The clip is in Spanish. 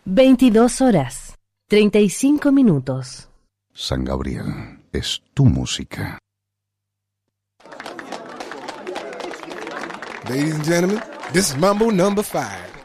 22:35. San Gabriel, es tu música. Ladies and gentlemen, this is Mambo number 5.